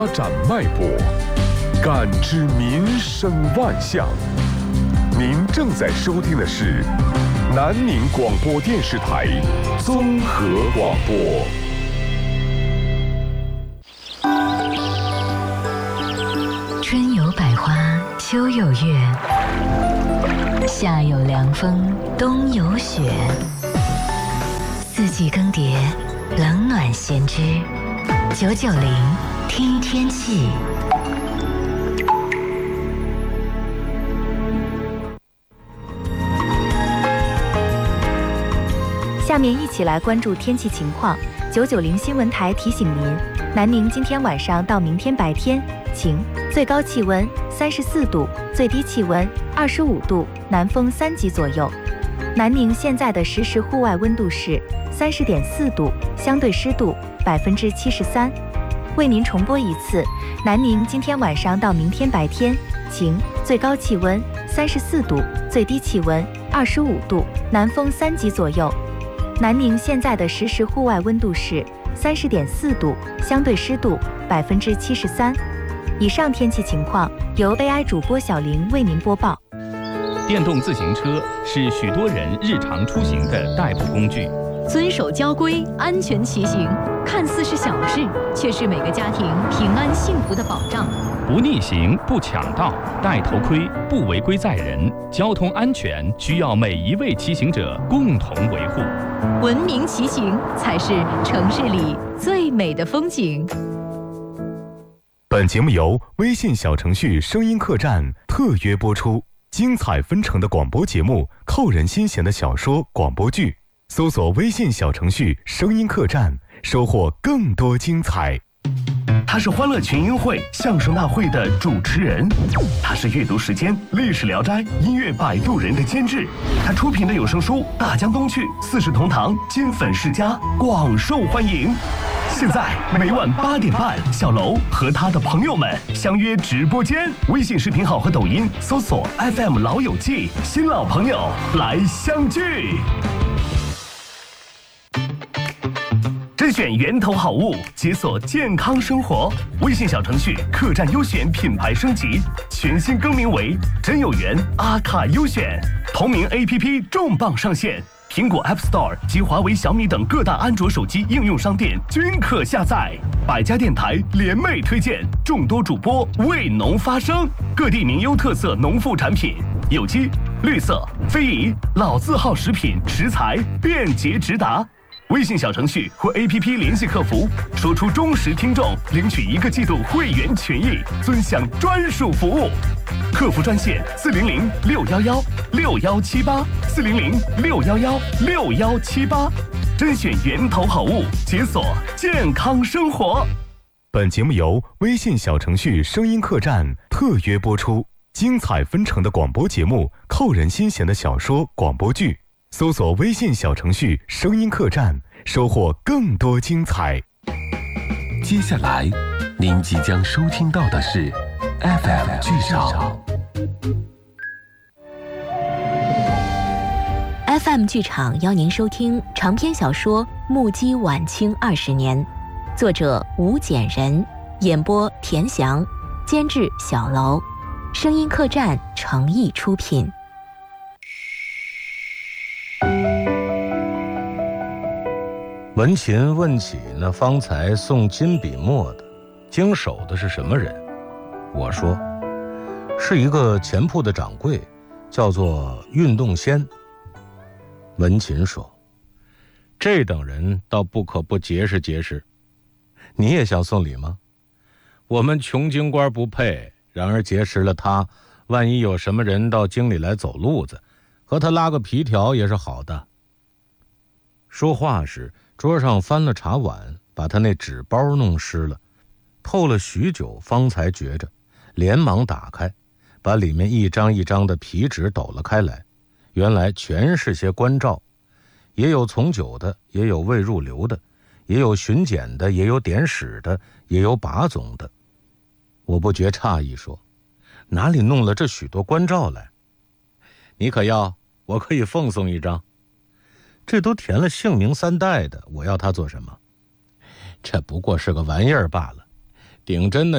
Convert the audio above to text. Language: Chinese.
发展脉搏，感知民生万象。您正在收听的是南宁广播电视台综合广播。 春有百花，秋有月，夏有凉风，冬有雪。四季更迭，冷暖闲知。990听天气。 下面一起来关注天气情况。990新闻台提醒您，南宁今天晚上到明天白天晴，最高气温34度，最低气温25度，南风3级左右。南宁现在的实时户外温度是30.4度，相对湿度73%。为您重播一次，南宁今天晚上到明天白天晴，最高气温34度，最低气温25度，南风3级左右。南宁现在的实时户外温度是30.4度，相对湿度73%。以上天气情况由 AI 主播小玲为您播报。 电动自行车是许多人日常出行的代步工具。 遵守交规，安全骑行，看似是小事，却是每个家庭平安幸福的保障。 不逆行，不抢道，戴头盔，不违规载人，交通安全需要每一位骑行者共同维护。 文明骑行才是城市里最美的风景。 本节目由微信小程序声音客栈特约播出，精彩纷呈的广播节目，扣人心弦的小说广播剧，搜索微信小程序声音客栈，收获更多精彩。 他是欢乐群英会相声大会的主持人，他是阅读时间历史聊斋音乐摆渡人的监制，他出品的有声书《大江东去》《四世同堂》金粉世家广受欢迎。现在每晚8点半，小楼和他的朋友们相约直播间，微信视频号和抖音搜索 FM 老友记，新老朋友来相聚。甄选源头好物，解锁健康生活。微信小程序客栈优选品牌升级，全新更名为真有缘阿卡优选。同名 APP 重磅上线，苹果 App Store 及华为、小米等各大安卓手机应用商店均可下载。百家电台联袂推荐，众多主播为农发声，各地名优特色农副产品，有机、绿色、非遗、老字号食品食材便捷直达。微信小程序或 APP 联系客服，说出忠实听众，领取1个季度会员权益，尊享专属服务。客服专线400-611-6178，400-611-6178，甄选源头好物，解锁健康生活。 本节目由微信小程序声音客栈特约播出，精彩纷呈的广播节目，扣人心弦的小说广播剧，搜索微信小程序声音客栈，收获更多精彩。 接下来您即将收听到的是 FM 剧场。 FM 剧场邀您收听长篇小说《目击晚清20年》，作者吴简人，演播田翔，监制小楼，声音客栈诚意出品。 文琴问起那方才送金笔墨的经手的是什么人，我说是一个钱铺的掌柜，叫做运动仙。文琴说，这等人倒不可不结识结识。你也想送礼吗？我们穷京官不配，然而结识了他，万一有什么人到京里来走路子，和他拉个皮条也是好的。说话时桌上翻了茶碗，把他那纸包弄湿了，透了许久方才觉着，连忙打开，把里面一张一张的皮纸抖了开来，原来全是些关照，也有从久的，也有未入流的，也有巡检的，也有典史的，也有把总的。我不觉诧异，说哪里弄了这许多关照来？你可要？我可以奉送一张。这都填了姓名3代的，我要他做什么？这不过是个玩意儿罢了，顶真的